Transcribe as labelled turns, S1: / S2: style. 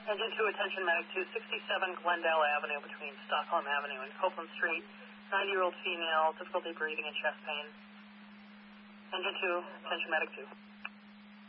S1: Engine 2, attention medic 267 Glendale Avenue between Stockholm Avenue and Copeland Street. 90-year-old female, difficulty breathing and chest pain. Engine 2, attention medic 2.